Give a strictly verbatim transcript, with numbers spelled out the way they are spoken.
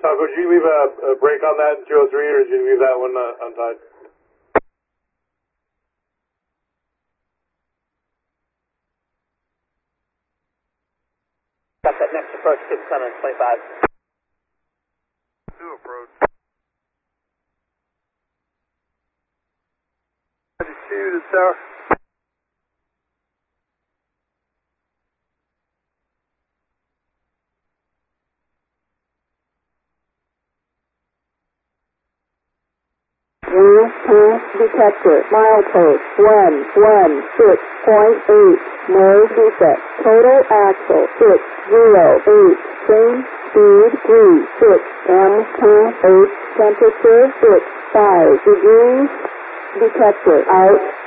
Taco, did you leave a, a brake on that in two oh three, or did you leave that one uh, untied? Got that next approach, six hundred twenty-five. Two approach. Shoot it, sir. Wheel path detector, milepost one one six point eight, no defect. Total axle six zero eight, same speed three six, M path eight, temperature six five degrees, detector out.